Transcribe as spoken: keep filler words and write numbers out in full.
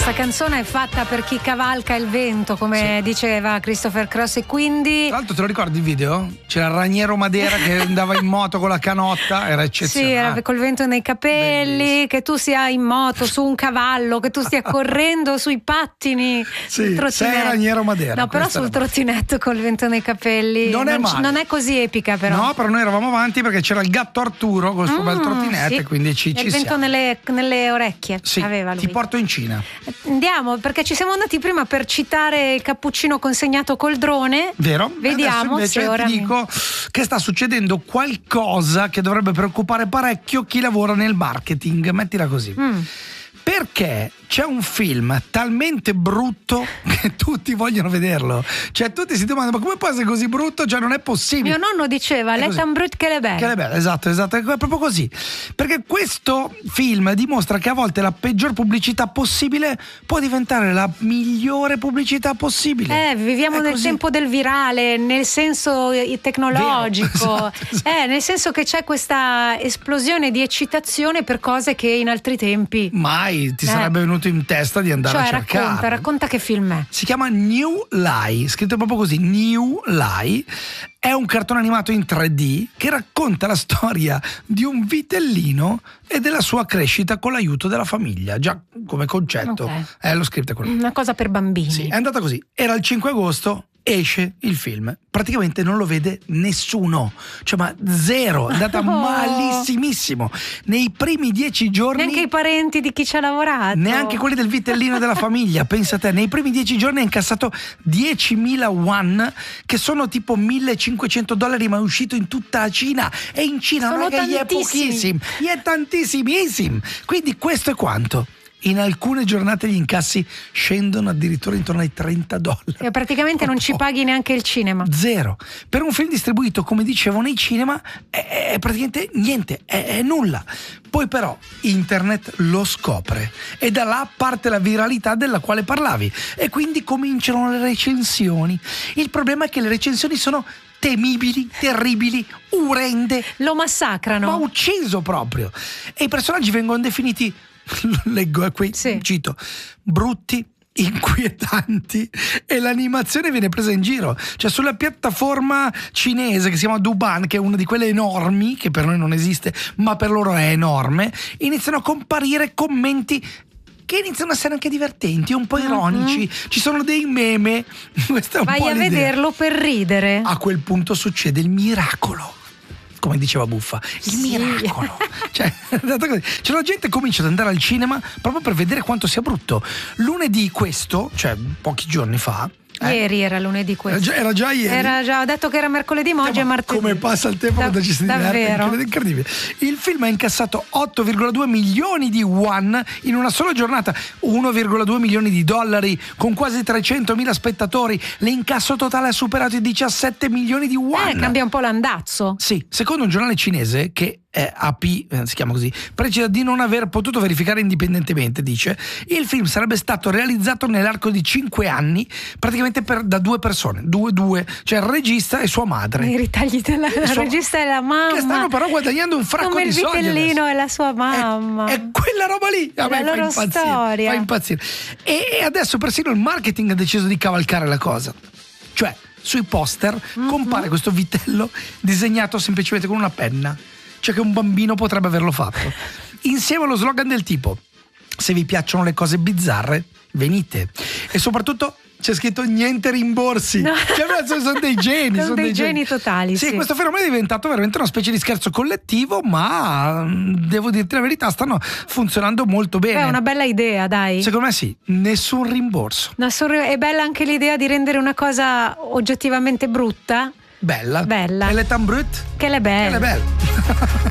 Questa canzone è fatta per chi cavalca il vento, come sì. diceva Christopher Cross, e quindi... Tra l'altro te lo ricordi il video? C'era il Raniero Madera che andava in moto con la canotta, era eccezionale. Sì, era col vento nei capelli, bellissimo. Che tu sia in moto, su un cavallo, che tu stia correndo sui pattini. Sì, sei Raniero Madera. No, però sul trottinetto col vento nei capelli non, non, è, male. non è così epica, però. No, però noi eravamo avanti perché c'era il gatto Arturo con il suo mm, bel trottinetto, sì. E quindi ci, ci il vento siamo. Nelle, nelle orecchie sì, aveva lui. Ti porto in Cina. Andiamo, perché ci siamo andati prima per citare il cappuccino consegnato col drone. Vero? Vediamo invece se ora ti dico che sta succedendo qualcosa che dovrebbe preoccupare parecchio chi lavora nel marketing, mettila così. Mm. Perché c'è un film talmente brutto che tutti vogliono vederlo. Cioè tutti si domandano: ma come può essere così brutto? Cioè non è possibile. Mio nonno diceva l'et un brut che le belle. Che le belle, esatto, esatto, è proprio così. Perché questo film dimostra che a volte la peggior pubblicità possibile può diventare la migliore pubblicità possibile. Eh, viviamo è nel così. tempo del virale, nel senso tecnologico. Esatto, esatto. Eh, nel senso che c'è questa esplosione di eccitazione per cose che in altri tempi mai ti eh. sarebbe venuto in testa di andare cioè, a cercare. Racconta, racconta che film è. Si chiama New Lie, scritto proprio così, New Lie. È un cartone animato in tre D che racconta la storia di un vitellino e della sua crescita con l'aiuto della famiglia. Già come concetto, okay. eh, lo scritto è quello. Una cosa per bambini. Sì, è andata così. Era il cinque agosto. Esce il film, praticamente non lo vede nessuno, cioè ma zero, è andata oh. malissimissimo. Nei primi dieci giorni neanche i parenti di chi ci ha lavorato, neanche quelli del vitellino della famiglia. Pensa te, nei primi dieci giorni ha incassato diecimila yuan, che sono tipo millecinquecento dollari, ma è uscito in tutta la Cina, e in Cina sono non è che gli è pochissimo, gli è tantissimissimo. Quindi questo è quanto. In alcune giornate gli incassi scendono addirittura intorno ai trenta dollari. E praticamente oh, non ci paghi neanche il cinema. Zero. Per un film distribuito, come dicevo, nei cinema è, è praticamente niente, è, è nulla. Poi però internet lo scopre e da là parte la viralità della quale parlavi, e quindi cominciano le recensioni. Il problema è che le recensioni sono temibili, terribili, orrende. Lo massacrano. Ma ucciso proprio. E i personaggi vengono definiti, leggo eh, qui, sì. cito, brutti, inquietanti, e l'animazione viene presa in giro. Cioè sulla piattaforma cinese che si chiama Douban, che è una di quelle enormi, che per noi non esiste ma per loro è enorme, iniziano a comparire commenti che iniziano a essere anche divertenti, un po' ironici, uh-huh. ci sono dei meme. Questa è un Vai po' a l'idea. Vederlo per ridere. A quel punto succede il miracolo, come diceva Buffa, il sì. miracolo. Cioè, cioè la gente comincia ad andare al cinema proprio per vedere quanto sia brutto. Lunedì questo, cioè pochi giorni fa, Eh? Ieri era lunedì questo. Era già, era già ieri. Era già, ho detto che era mercoledì, ma oggi è martedì. Come passa il tempo quando ci si diverte, è incredibile. Il film ha incassato otto virgola due milioni di yuan in una sola giornata, uno virgola due milioni di dollari, con quasi trecentomila spettatori. L'incasso totale ha superato i diciassette milioni di yuan. Eh, cambia un po' l'andazzo. Sì, secondo un giornale cinese che è A P, eh, si chiama così, precisa di non aver potuto verificare indipendentemente, dice, il film sarebbe stato realizzato nell'arco di cinque anni, praticamente per, da due persone, due due, cioè il regista e sua madre. I ritagli della il sua, regista e la mamma. Che stanno però guadagnando un fracco come di soldi. Come il vitellino e la sua mamma. È, è quella roba lì. A me la loro fa impazzire, storia. Fa impazzire. E, e adesso persino il marketing ha deciso di cavalcare la cosa. Cioè, sui poster mm-hmm. compare questo vitello disegnato semplicemente con una penna. Cioè che un bambino potrebbe averlo fatto, insieme allo slogan del tipo: se vi piacciono le cose bizzarre, venite. E soprattutto c'è scritto niente rimborsi. No. Cioè, sono dei geni. Sono, sono dei, dei geni, geni totali. Sì, sì, questo fenomeno è diventato veramente una specie di scherzo collettivo, ma devo dirti la verità, stanno funzionando molto bene. È una bella idea, dai. Secondo me sì, nessun rimborso. Nessun, è bella anche l'idea di rendere una cosa oggettivamente brutta. Bella. Bella. Che le tan brut? Che le belle. Che le belle.